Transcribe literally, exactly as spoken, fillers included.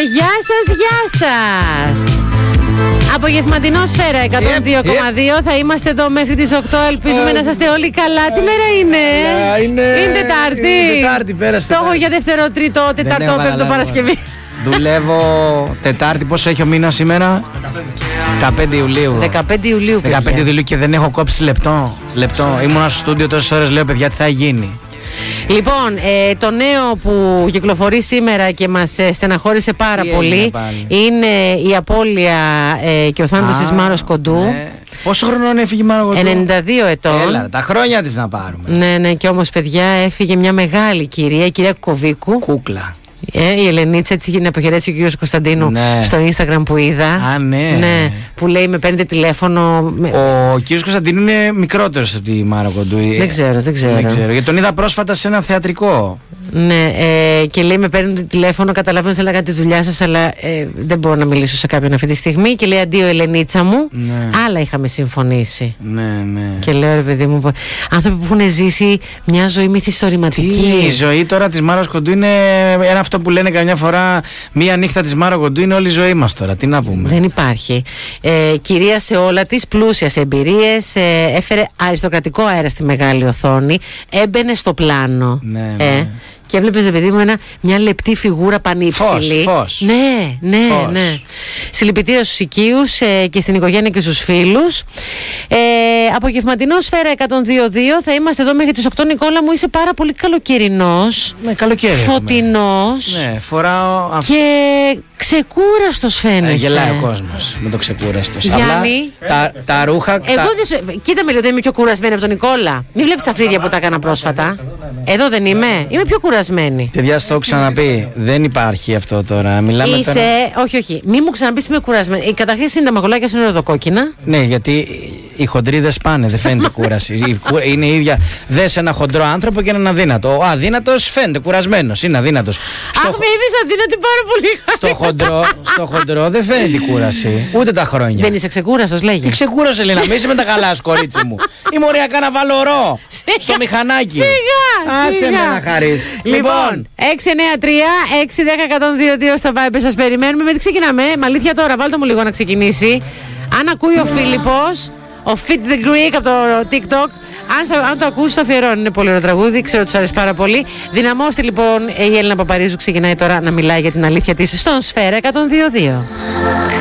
γεια σας, γεια σας. Απογευματινό Σφαίρα εκατόν δύο κόμμα δύο. Yep, yep. Θα είμαστε εδώ μέχρι τις οκτώ. Ελπίζουμε uh, να είστε όλοι καλά. Uh, Τι μέρα είναι? Uh, είναι... είναι Τετάρτη. Είναι Τετάρτη, πέρασε. Το έχω για δεύτερο, τρίτο, τετάρτο, πέμπτο Παρασκευή. Δουλεύω Τετάρτη. Πόσο έχει ο μήνας σήμερα? δεκαπέντε Ιουλίου. δεκαπέντε Ιουλίου. δεκαπέντε Ιουλίου και δεν έχω κόψει λεπτό. λεπτό. Ήμουνα στο στούντιο τόσες ώρες, λέω παιδιά τι θα γίνει. Λοιπόν, ε, το νέο που κυκλοφορεί σήμερα και μας ε, στεναχώρησε πάρα Τι πολύ είναι η απώλεια ε, και ο θάνατος της Μάρος Κοντού. Ναι. Πόσο χρονών έφυγε η Μάρο Κοντού? ενενήντα δύο ετών. Έλα, τα χρόνια της να πάρουμε. Ναι, ναι, και όμως παιδιά έφυγε μια μεγάλη κυρία, η κυρία Κοβίκου. Κούκλα. Ε, η Ελενίτσα, έτσι γίνει να αποχαιρέσει ο κύριος Κωνσταντίνου, ναι, στο Instagram που είδα. Α, ναι. ναι. Που λέει με παίρνετε τηλέφωνο. Ο κύριος Κωνσταντίνου είναι μικρότερος από τη Μάρο Κοντού. Δεν ξέρω, δεν ξέρω. Δεν ξέρω. Γιατί τον είδα πρόσφατα σε ένα θεατρικό. Ναι, ε, και λέει με παίρνετε τηλέφωνο, καταλαβαίνω θέλετε να κάνετε τη δουλειά σας, αλλά ε, δεν μπορώ να μιλήσω σε κάποιον αυτή τη στιγμή. Και λέει αντίο Ελενίτσα μου. Ναι. Άλλα είχαμε συμφωνήσει. Ναι, ναι. Και λέω ρε παιδί μου, άνθρωποι που έχουν ζήσει μια ζωή μυθιστορηματική. Η ζωή τώρα της Μάρος Κοντού είναι ένα αυτό που λένε καμιά φορά, μία νύχτα της Μάρο Κοντού είναι όλη η ζωή μας τώρα. Τι να πούμε. Δεν υπάρχει. Ε, κυρία σε όλα της, πλούσια σε εμπειρίες, ε, έφερε αριστοκρατικό αέρα στη μεγάλη οθόνη, έμπαινε στο πλάνο. Ναι, ε, ναι. Και έβλεπες, παιδί μου, ένα, μια λεπτή φιγούρα πανύψηλη. Φως, φως. Ναι, ναι, φως. ναι. Συλληπιτήρια στους οικείους ε, και στην οικογένεια και στους φίλους. Ε, απογευματινό Σφαίρα εκατόν δύο κόμμα δύο. Θα είμαστε εδώ μέχρι τις οκτώ. Νικόλα μου, είσαι πάρα πολύ καλοκαιρινός. Ναι, καλοκαίρι. Φωτεινός. Ναι, φοράω. Και ξεκούραστος φαίνεσαι. Ε, γελάει ο κόσμος με το ξεκούραστος. Γιάννη. Τα, τα ρούχα. Εγώ τα... δεν σου... Κοίτα με λίγο, δεν είμαι πιο κουρασμένη από τον Νικόλα. Μην βλέπεις τα φρύδια που τα έκανα πρόσφατα. Εδώ δεν είμαι. Είμαι πιο κουρασμένη. Παιδιά, στο έχω ξαναπεί. Δεν υπάρχει αυτό τώρα. Μιλάμε Είσαι. Τώρα... Όχι, όχι. Μην μου ξαναπείς είμαι κουρασμένη. Καταρχήν είναι τα μαγουλάκια σου είναι ροδοκόκκινα. Ναι, γιατί οι χοντροί δεν σπάνε. Δεν φαίνεται κούραση. Είναι η ίδια. Δες ένα χοντρό άνθρωπο και έναν αδύνατο. Ο αδύνατος φαίνεται κουρασμένος. Είναι αδύνατος. Αχ, με είπες αδύνατη πάρα πολύ. Στο χοντρό, στο χοντρό δεν φαίνεται η κούραση. Ούτε τα χρόνια. Δεν είσαι ξεκούραστος, λέγει. Τι ξεκούρασε, Ελένα, μην είσαι με τα καλά, κορίτσι μου. Είμαι ωραία, κάνα βάλω ρο στο μηχανάκι. Σιγά, άσε σιγά. με να χαρείς. Λοιπόν, έξι εννιά τρία έξι ένα μηδέν ένα μηδέν δύο δύο στα Viber σας περιμένουμε. Με τι ξεκινάμε, με αλήθεια τώρα, βάλτε μου λίγο να ξεκινήσει. Αν ακούει ο Φίλιππος, ο Fit the Greek από το TikTok, αν, αν το ακούσει, το αφιερώνει. Είναι πολύ ωραίο τραγούδι, ξέρω ότι σας αρέσει πάρα πολύ. Δυναμώστε λοιπόν, η Έλληνα Παπαρίζου ξεκινάει τώρα να μιλάει για την αλήθεια της στον Σφαίρα εκατόν δύο κόμμα δύο.